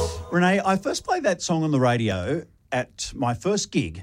Renee, I first played that song on the radio at my first gig,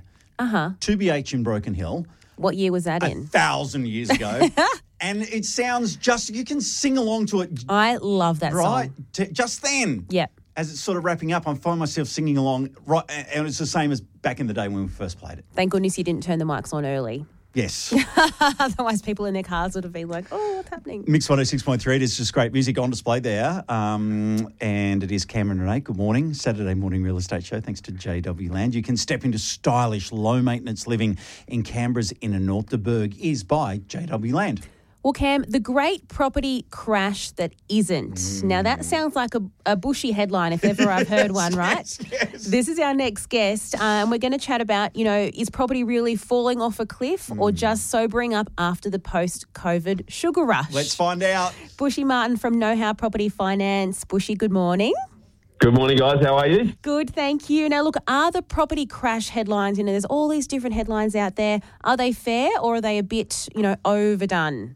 2BH in Broken Hill. What year was that in? 1,000 years ago. And it sounds just, you can sing along to it. I love that right? song. Just then. Yeah. As it's sort of wrapping up, I find myself singing along, right, and it's the same as back in the day when we first played it. Thank goodness you didn't turn the mics on early. Yes. Otherwise, people in their cars would have been like, oh, what's happening? Mix 106.3, it is just great music on display there. And it is Cameron Renee. Good morning. Saturday morning real estate show, thanks to JW Land. You can step into stylish, low-maintenance living in Canberra's inner north. The Berg is by JW Land. Well, Cam, the great property crash that isn't. Now, that sounds like a bushy headline if ever I've heard one, right? Yes. This is our next guest, and we're going to chat about, is property really falling off a cliff or just sobering up after the post-COVID sugar rush? Let's find out. Bushy Martin from Know How Property Finance. Bushy, good morning. Good morning, guys. How are you? Good, thank you. Now, look, are the property crash headlines, there's all these different headlines out there. Are they fair or are they a bit, overdone?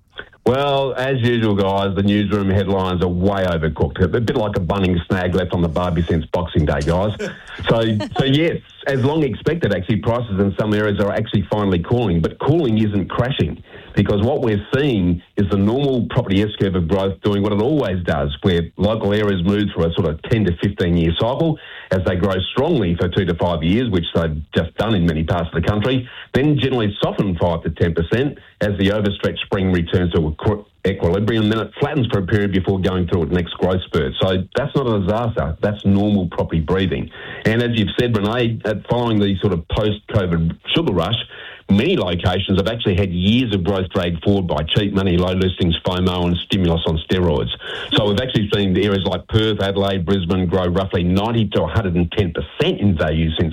Well, as usual, guys, the newsroom headlines are way overcooked. A bit like a Bunnings snag left on the barbie since Boxing Day, guys. So yes, as long expected, actually, prices in some areas are actually finally cooling, but cooling isn't crashing because what we're seeing is the normal property S-curve of growth doing what it always does, where local areas move through a sort of 10 to 15-year cycle as they grow strongly for 2 to 5 years, which they've just done in many parts of the country, then generally soften 5 to 10% as the overstretched spring returns to equilibrium, then it flattens for a period before going through its next growth spurt. So that's not a disaster. That's normal property breathing. And as you've said, Renee, following the sort of post-COVID sugar rush, many locations have actually had years of growth dragged forward by cheap money, low listings, FOMO and stimulus on steroids. So we've actually seen areas like Perth, Adelaide, Brisbane grow roughly 90 to 110% in value since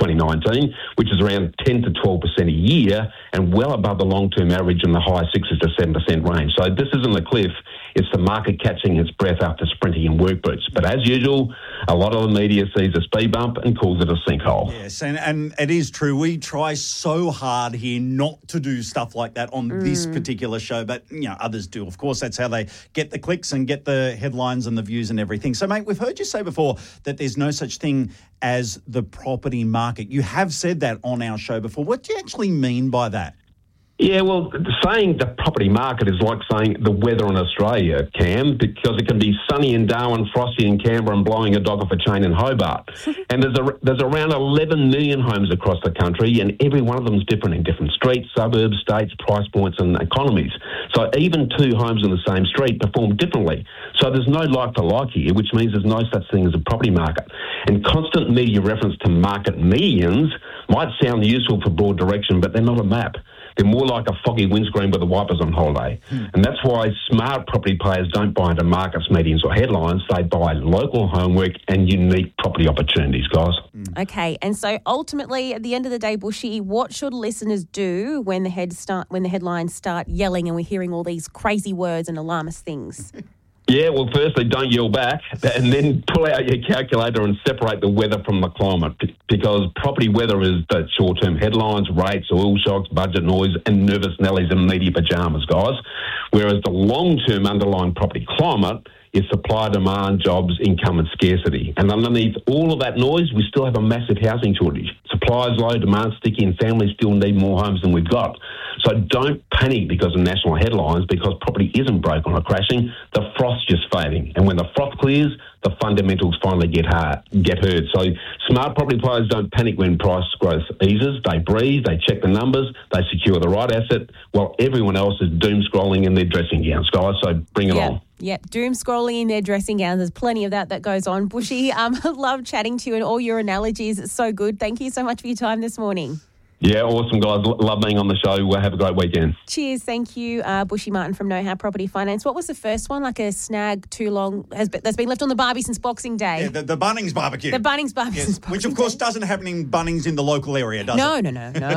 2019, which is around 10 to 12% a year and well above the long-term average in the high 6s to 7% range. So this isn't a cliff, it's the market catching its breath after sprinting in work boots. But as usual, a lot of the media sees a speed bump and calls it a sinkhole. Yes, and it is true. We try so hard here not to do stuff like that on this particular show, but others do. Of course, that's how they get the clicks and get the headlines and the views and everything. So, mate, we've heard you say before that there's no such thing as the property market. You have said that on our show before. What do you actually mean by that? Yeah, well, saying the property market is like saying the weather in Australia, Cam, because it can be sunny in Darwin, frosty in Canberra and blowing a dog off a chain in Hobart. And there's around 11 million homes across the country and every one of them is different in different streets, suburbs, states, price points and economies. So even two homes in the same street perform differently. So there's no like-for-like here, which means there's no such thing as a property market. And constant media reference to market medians might sound useful for broad direction, but they're not a map. They're more like a foggy windscreen with the wipers on holiday. And that's why smart property players don't buy into markets, medians or headlines. They buy local homework and unique property opportunities, guys. Okay, and so ultimately, at the end of the day, Bushy, what should listeners do when the headlines start yelling and we're hearing all these crazy words and alarmist things? Yeah, well, firstly, don't yell back and then pull out your calculator and separate the weather from the climate because property weather is the short-term headlines, rates, oil shocks, budget noise and nervous Nellies in media pyjamas, guys. Whereas the long-term underlying property climate is supply, demand, jobs, income and scarcity. And underneath all of that noise, we still have a massive housing shortage. Supply is low, demand sticky, and families still need more homes than we've got. So don't panic because of national headlines because property isn't broken or crashing. The frost's just fading. And when the frost clears, the fundamentals finally get heard. So smart property players don't panic when price growth eases. They breathe, they check the numbers, they secure the right asset, while everyone else is doom scrolling in their dressing gowns, guys. So bring it on. Yep, doom scrolling in their dressing gowns. There's plenty of that goes on. Bushy, love chatting to you and all your analogies. It's so good. Thank you so much for your time this morning. Yeah, awesome, guys. Love being on the show. Have a great weekend. Cheers. Thank you, Bushy Martin from Know How Property Finance. What was the first one? Like a snag too long that's been left on the barbie since Boxing Day? Yeah, the Bunnings barbecue. The Bunnings barbecue since Boxing Which, of course, Day. doesn't happen in Bunnings in the local area, does it?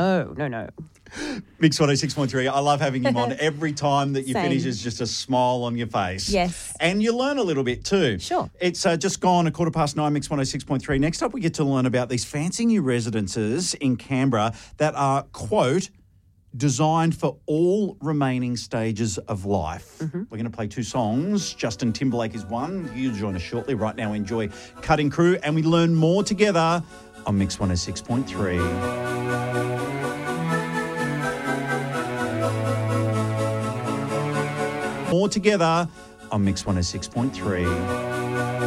No. Mix 106.3. I love having him on. Every time that you Same. finish is just a smile on your face. Yes. And you learn a little bit too. Sure. It's just gone 9:15, Mix 106.3. Next up, we get to learn about these fancy new residences in Canberra that are, quote, designed for all remaining stages of life. We're going to play 2 songs. Justin Timberlake is one. You'll join us shortly. Right now, enjoy Cutting Crew, and we learn more together on Mix 106.3. More together on Mix 106.3.